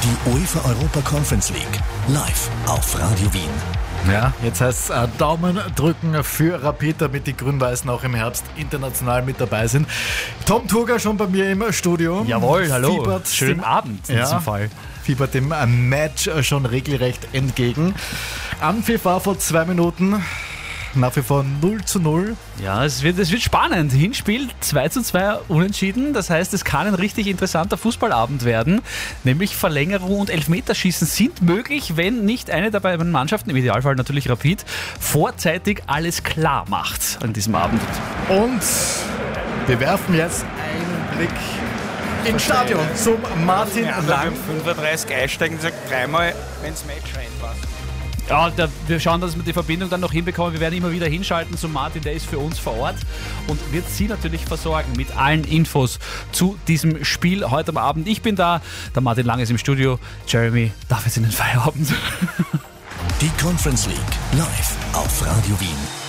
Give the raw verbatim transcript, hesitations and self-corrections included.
Die UEFA Europa Conference League live auf Radio Wien. Ja, jetzt heißt es äh, Daumen drücken für Rapid, damit die Grün-Weißen auch im Herbst international mit dabei sind. Tom Turger schon bei mir im Studio. Jawohl, hallo. Fiebert Schönen dem, Abend in ja, diesem Fall. Fiebert dem Match schon regelrecht entgegen. Anpfiff war vor zwei Minuten. Nach wie vor null zu null. Ja, es wird, es wird spannend. Hinspiel zwei zu zwei unentschieden. Das heißt, es kann ein richtig interessanter Fußballabend werden. Nämlich Verlängerung und Elfmeterschießen sind möglich, wenn nicht eine der beiden Mannschaften, im Idealfall natürlich Rapid, vorzeitig alles klar macht an diesem Abend. Und wir werfen jetzt einen Blick ins Stadion zum Martin ja, Lang. Um fünfunddreißig einsteigen, sagt dreimal, wenn das Match reinpasst. Ja, da, wir schauen, dass wir die Verbindung dann noch hinbekommen. Wir werden immer wieder hinschalten zu Martin, der ist für uns vor Ort und wird Sie natürlich versorgen mit allen Infos zu diesem Spiel heute am Abend. Ich bin da, der Martin Lang ist im Studio, Jeremy darf jetzt in den Feierabend. Die Conference League live auf Radio Wien.